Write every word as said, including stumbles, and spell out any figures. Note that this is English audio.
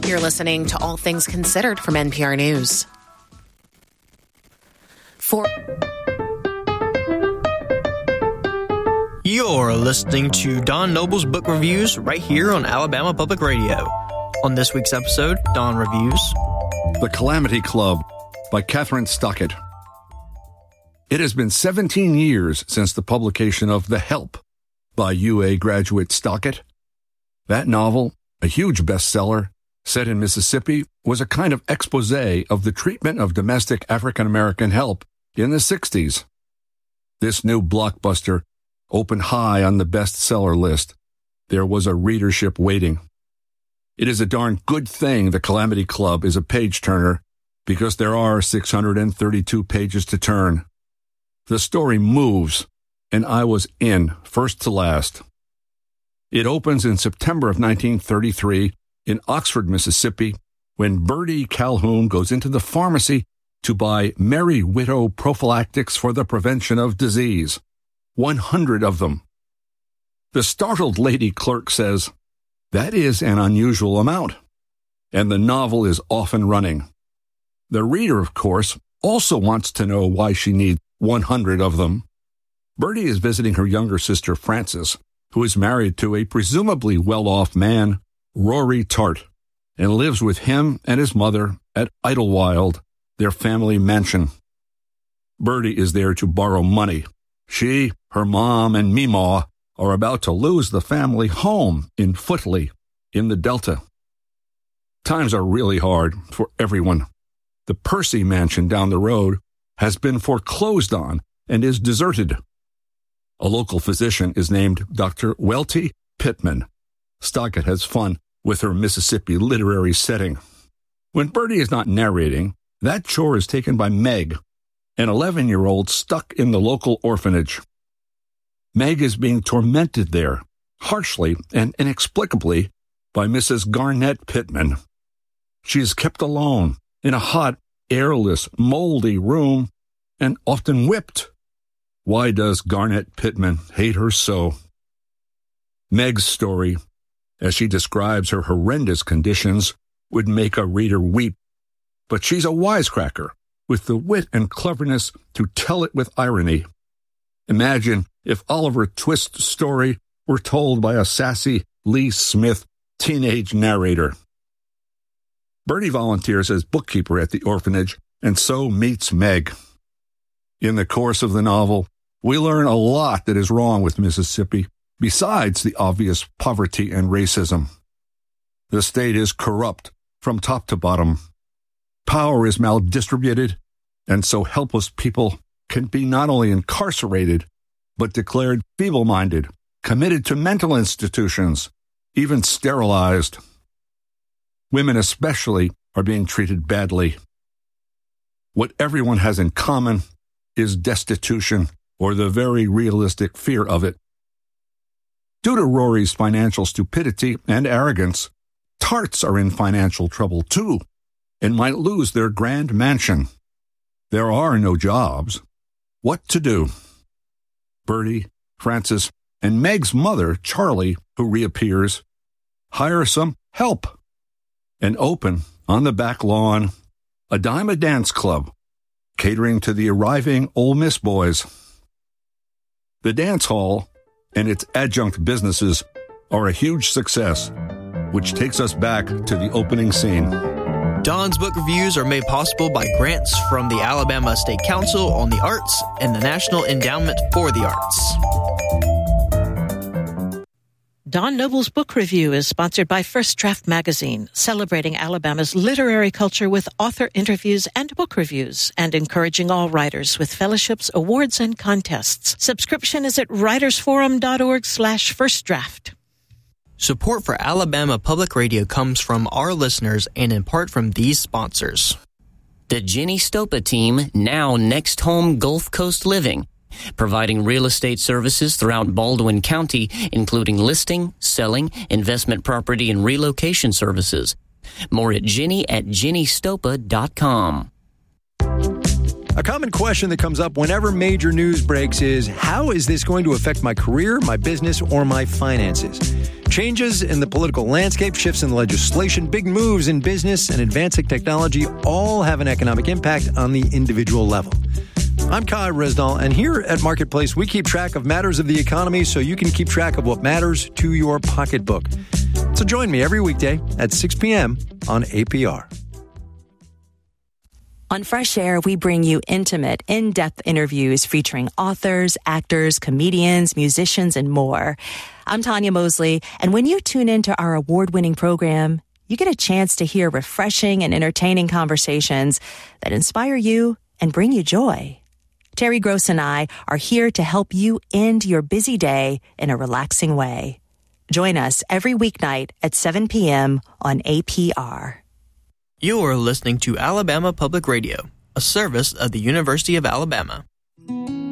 You're listening to All Things Considered from N P R News. For You're listening to Don Noble's Book Reviews right here on Alabama Public Radio. On this week's episode, Don reviews The Calamity Club by Kathryn Stockett. It has been seventeen years since the publication of The Help by U A graduate Stockett. That novel, a huge bestseller, set in Mississippi, was a kind of expose of the treatment of domestic African-American help in the sixties. This new blockbuster opened high on the bestseller list. There was a readership waiting. It is a darn good thing The Calamity Club is a page-turner, because there are six hundred thirty-two pages to turn. The story moves, and I was in, first to last. It opens in September of nineteen thirty-three in Oxford, Mississippi, when Bertie Calhoun goes into the pharmacy to buy Merry Widow prophylactics for the prevention of disease. One hundred of them. The startled lady clerk says, "That is an unusual amount," and the novel is off and running. The reader, of course, also wants to know why she needs one hundred of them. Bertie is visiting her younger sister, Frances, who is married to a presumably well-off man, Rory Tart, and lives with him and his mother at Idlewild, their family mansion. Bertie is there to borrow money. She, her mom, and Meemaw are about to lose the family home in Footley, in the Delta. Times are really hard for everyone. The Percy mansion down the road has been foreclosed on and is deserted. A local physician is named Doctor Welty Pittman. Stockett has fun with her Mississippi literary setting. When Bertie is not narrating, that chore is taken by Meg, an eleven-year-old stuck in the local orphanage. Meg is being tormented there, harshly and inexplicably, by Missus Garnett Pittman. She is kept alone in a hot, airless, moldy room, and often whipped. Why does Garnett Pittman hate her so? Meg's story, as she describes her horrendous conditions, would make a reader weep. But she's a wisecracker, with the wit and cleverness to tell it with irony. Imagine if Oliver Twist's story were told by a sassy Lee Smith teenage narrator. Bertie volunteers as bookkeeper at the orphanage, and so meets Meg. In the course of the novel, we learn a lot that is wrong with Mississippi, besides the obvious poverty and racism. The state is corrupt from top to bottom. Power is maldistributed, and so helpless people can be not only incarcerated, but declared feeble-minded, committed to mental institutions, even sterilized. Women especially are being treated badly. What everyone has in common is destitution, or the very realistic fear of it. Due to Rory's financial stupidity and arrogance, Tarts are in financial trouble too, and might lose their grand mansion. There are no jobs. What to do? Bertie, Frances, and Meg's mother, Charlie, who reappears, hire some help and open, on the back lawn, a dime a dance club, catering to the arriving Ole Miss boys. The dance hall and its adjunct businesses are a huge success, which takes us back to the opening scene. Don's book reviews are made possible by grants from the Alabama State Council on the Arts and the National Endowment for the Arts. Don Noble's book review is sponsored by First Draft Magazine, celebrating Alabama's literary culture with author interviews and book reviews, and encouraging all writers with fellowships, awards, and contests. Subscription is at writersforum.org slash first draft. Support for Alabama Public Radio comes from our listeners and in part from these sponsors. The Jenny Stopa team, now Next Home Gulf Coast Living, providing real estate services throughout Baldwin County, including listing, selling, investment property, and relocation services. More at Jenny at jenny stopa dot com. A common question that comes up whenever major news breaks is, how is this going to affect my career, my business, or my finances? Changes in the political landscape, shifts in legislation, big moves in business, and advancing technology all have an economic impact on the individual level. I'm Kai Resnall, and here at Marketplace, we keep track of matters of the economy so you can keep track of what matters to your pocketbook. So join me every weekday at six p.m. on A P R. On Fresh Air, we bring you intimate, in-depth interviews featuring authors, actors, comedians, musicians, and more. I'm Tanya Mosley, and when you tune into our award-winning program, you get a chance to hear refreshing and entertaining conversations that inspire you and bring you joy. Terry Gross and I are here to help you end your busy day in a relaxing way. Join us every weeknight at seven p.m. on A P R. You are listening to Alabama Public Radio, a service of the University of Alabama.